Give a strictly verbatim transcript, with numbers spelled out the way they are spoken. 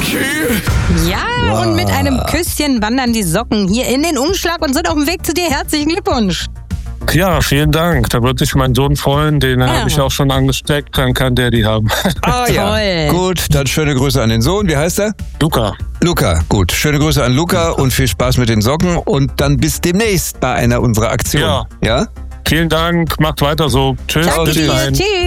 Ja, wow. Und mit einem Küsschen wandern die Socken hier in den Umschlag und sind auf dem Weg zu dir. Herzlichen Glückwunsch. Ja, vielen Dank. Da wird sich mein Sohn freuen. Den ja. habe ich auch schon angesteckt. Dann kann der die haben. Ah ja, toll. Gut. Dann schöne Grüße an den Sohn. Wie heißt er? Luca. Luca, gut. Schöne Grüße an Luca und viel Spaß mit den Socken. Und dann bis demnächst bei einer unserer Aktionen. Ja. Ja? Vielen Dank. Macht weiter so. Tschüss. Danke Bis dir. dahin. Tschüss.